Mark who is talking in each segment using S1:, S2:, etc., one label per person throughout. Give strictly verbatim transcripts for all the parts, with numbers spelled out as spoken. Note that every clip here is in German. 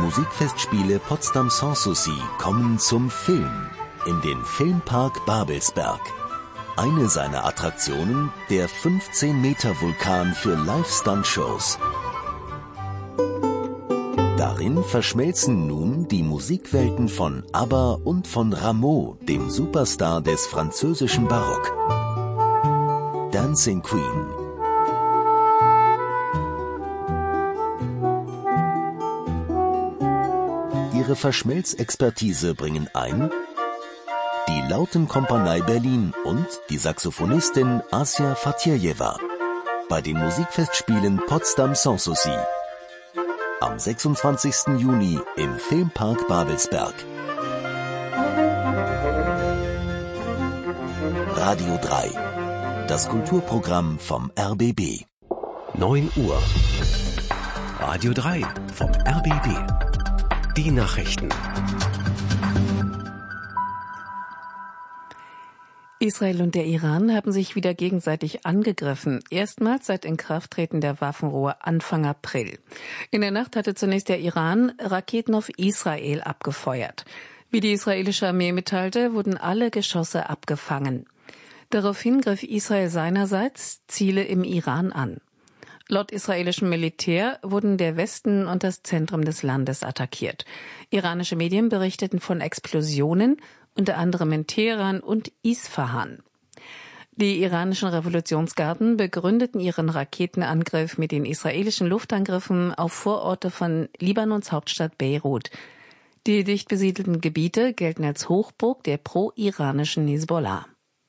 S1: Musikfestspiele Potsdam Sanssouci kommen zum Film in den Filmpark Babelsberg. Eine seiner Attraktionen, der fünfzehn Meter Vulkan für Live-Stunt-Shows. Darin verschmelzen nun die Musikwelten von ABBA und von Rameau, dem Superstar des französischen Barock. Dancing Queen. Ihre Verschmelzexpertise bringen ein die Lautenkompanie Berlin und die Saxophonistin Asia Fatirjewa bei den Musikfestspielen Potsdam Sanssouci. Am sechsundzwanzigsten Juni im Filmpark Babelsberg. Radio drei. Das Kulturprogramm vom R B B.
S2: neun Uhr. Radio drei vom R B B. Die Nachrichten.
S3: Israel und der Iran haben sich wieder gegenseitig angegriffen. Erstmals seit Inkrafttreten der Waffenruhe Anfang April. In der Nacht hatte zunächst der Iran Raketen auf Israel abgefeuert. Wie die israelische Armee mitteilte, wurden alle Geschosse abgefangen. Daraufhin griff Israel seinerseits Ziele im Iran an. Laut israelischem Militär wurden der Westen und das Zentrum des Landes attackiert. Iranische Medien berichteten von Explosionen, unter anderem in Teheran und Isfahan. Die iranischen Revolutionsgarden begründeten ihren Raketenangriff mit den israelischen Luftangriffen auf Vororte von Libanons Hauptstadt Beirut. Die dicht besiedelten Gebiete gelten als Hochburg der pro-iranischen Hisbollah.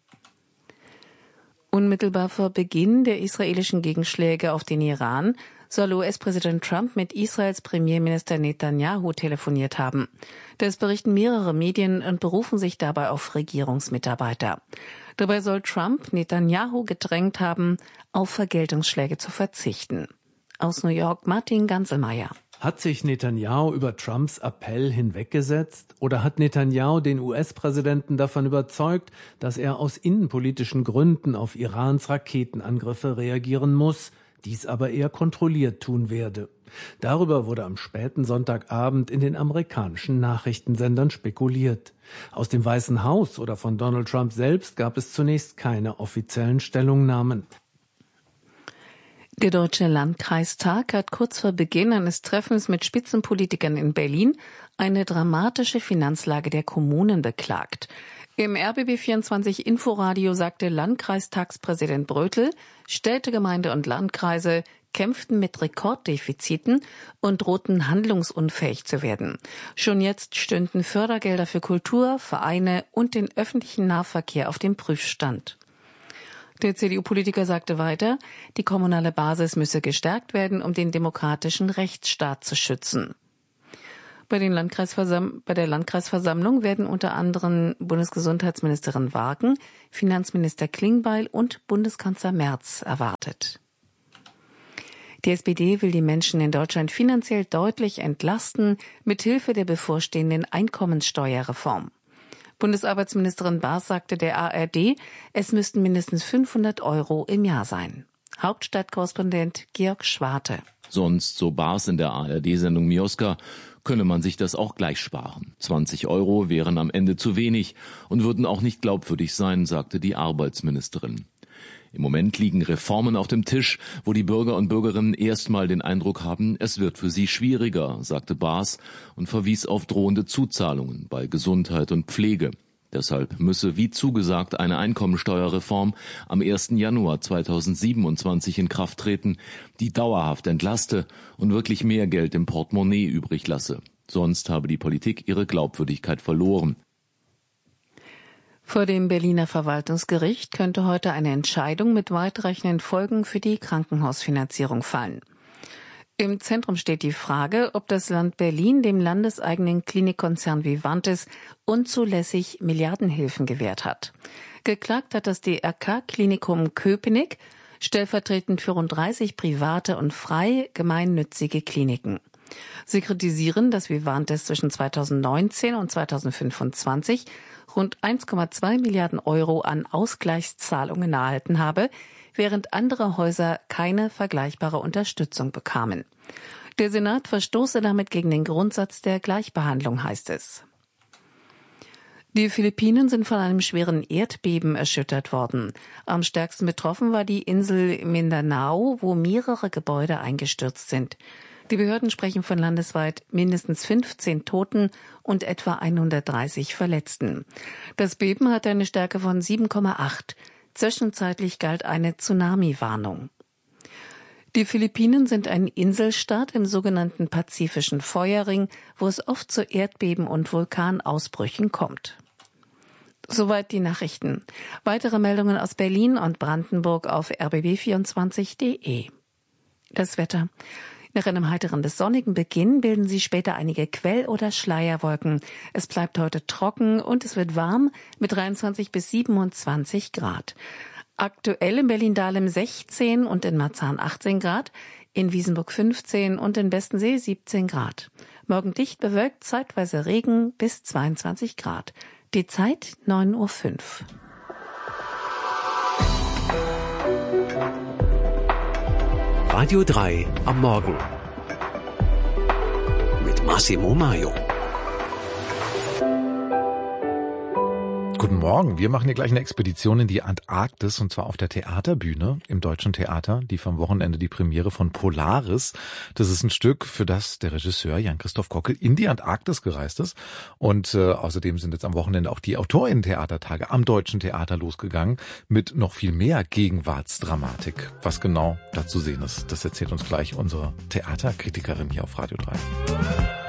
S3: Unmittelbar vor Beginn der israelischen Gegenschläge auf den Iran soll U S-Präsident Trump mit Israels Premierminister Netanyahu telefoniert haben. Das berichten mehrere Medien und berufen sich dabei auf Regierungsmitarbeiter. Dabei soll Trump Netanyahu gedrängt haben, auf Vergeltungsschläge zu verzichten. Aus New York Martin Ganselmeier.
S4: Hat sich Netanyahu über Trumps Appell hinweggesetzt oder hat Netanyahu den U S-Präsidenten davon überzeugt, dass er aus innenpolitischen Gründen auf Irans Raketenangriffe reagieren muss, dies aber eher kontrolliert tun werde? Darüber wurde am späten Sonntagabend in den amerikanischen Nachrichtensendern spekuliert. Aus dem Weißen Haus oder von Donald Trump selbst gab es zunächst keine offiziellen Stellungnahmen.
S3: Der Deutsche Landkreistag hat kurz vor Beginn eines Treffens mit Spitzenpolitikern in Berlin eine dramatische Finanzlage der Kommunen beklagt. Im R B B vierundzwanzig Inforadio sagte Landkreistagspräsident Brötel, Städte, Gemeinde und Landkreise kämpften mit Rekorddefiziten und drohten handlungsunfähig zu werden. Schon jetzt stünden Fördergelder für Kultur, Vereine und den öffentlichen Nahverkehr auf dem Prüfstand. Der C D U-Politiker sagte weiter, die kommunale Basis müsse gestärkt werden, um den demokratischen Rechtsstaat zu schützen. Bei, den Landkreisversam- bei der Landkreisversammlung werden unter anderem Bundesgesundheitsministerin Warken, Finanzminister Klingbeil und Bundeskanzler Merz erwartet. Die S P D will die Menschen in Deutschland finanziell deutlich entlasten, mithilfe der bevorstehenden Einkommenssteuerreform. Bundesarbeitsministerin Baas sagte der A R D, es müssten mindestens fünfhundert Euro im Jahr sein. Hauptstadtkorrespondent Georg Schwarte.
S5: Sonst, so Baas in der A R D-Sendung Mioska, könne man sich das auch gleich sparen. zwanzig Euro wären am Ende zu wenig und würden auch nicht glaubwürdig sein, sagte die Arbeitsministerin. Im Moment liegen Reformen auf dem Tisch, wo die Bürger und Bürgerinnen erstmal den Eindruck haben, es wird für sie schwieriger, sagte Baas und verwies auf drohende Zuzahlungen bei Gesundheit und Pflege. Deshalb müsse, wie zugesagt, eine Einkommensteuerreform am ersten Januar zweitausendsiebenundzwanzig in Kraft treten, die dauerhaft entlaste und wirklich mehr Geld im Portemonnaie übrig lasse. Sonst habe die Politik ihre Glaubwürdigkeit verloren.
S3: Vor dem Berliner Verwaltungsgericht könnte heute eine Entscheidung mit weitreichenden Folgen für die Krankenhausfinanzierung fallen. Im Zentrum steht die Frage, ob das Land Berlin dem landeseigenen Klinikkonzern Vivantes unzulässig Milliardenhilfen gewährt hat. Geklagt hat das D R K-Klinikum Köpenick, stellvertretend für rund dreißig private und frei gemeinnützige Kliniken. Sie kritisieren, dass Vivantes zwischen zweitausendneunzehn und zweitausendfünfundzwanzig rund eins Komma zwei Milliarden Euro an Ausgleichszahlungen erhalten habe, während andere Häuser keine vergleichbare Unterstützung bekamen. Der Senat verstoße damit gegen den Grundsatz der Gleichbehandlung, heißt es. Die Philippinen sind von einem schweren Erdbeben erschüttert worden. Am stärksten betroffen war die Insel Mindanao, wo mehrere Gebäude eingestürzt sind. Die Behörden sprechen von landesweit mindestens fünfzehn Toten und etwa hundertdreißig Verletzten. Das Beben hatte eine Stärke von sieben Komma acht. Zwischenzeitlich galt eine Tsunami-Warnung. Die Philippinen sind ein Inselstaat im sogenannten Pazifischen Feuerring, wo es oft zu Erdbeben und Vulkanausbrüchen kommt. Soweit die Nachrichten. Weitere Meldungen aus Berlin und Brandenburg auf r b b vierundzwanzig punkt d e. Das Wetter. Nach einem heiteren bis sonnigen Beginn bilden sich später einige Quell- oder Schleierwolken. Es bleibt heute trocken und es wird warm mit dreiundzwanzig bis siebenundzwanzig Grad. Aktuell in Berlin-Dahlem sechzehn und in Marzahn achtzehn Grad, in Wiesenburg fünfzehn und in Bestensee siebzehn Grad. Morgen dicht bewölkt, zeitweise Regen bis zweiundzwanzig Grad. Die Zeit neun Uhr fünf.
S2: Radio drei am Morgen mit Massimo Maio.
S6: Guten Morgen, wir machen hier gleich eine Expedition in die Antarktis und zwar auf der Theaterbühne im Deutschen Theater, die vom Wochenende die Premiere von Polaris. Das ist ein Stück, für das der Regisseur Jan-Christoph Kockel in die Antarktis gereist ist und äh, außerdem sind jetzt am Wochenende auch die AutorInnen-Theatertage am Deutschen Theater losgegangen mit noch viel mehr Gegenwartsdramatik. Was genau dazu sehen ist, das erzählt uns gleich unsere Theaterkritikerin hier auf Radio drei.